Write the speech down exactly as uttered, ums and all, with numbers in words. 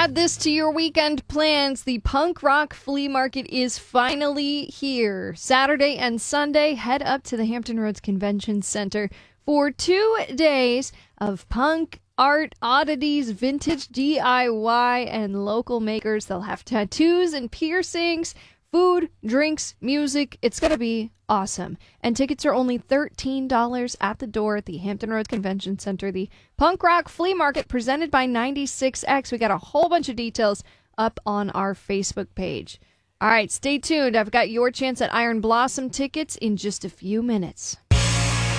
Add this to your weekend plans. The Punk Rock Flea Market is finally here. Saturday and Sunday, head up to the Hampton Roads Convention Center for two days of punk, art, oddities, vintage D I Y, and local makers. They'll have tattoos and piercings, food, drinks, music. It's going to be awesome. And tickets are only thirteen dollars at the door at the Hampton Roads Convention Center. The Punk Rock Flea Market presented by ninety-six X. We got a whole bunch of details up on our Facebook page. All right, stay tuned. I've got your chance at Iron Blossom tickets in just a few minutes.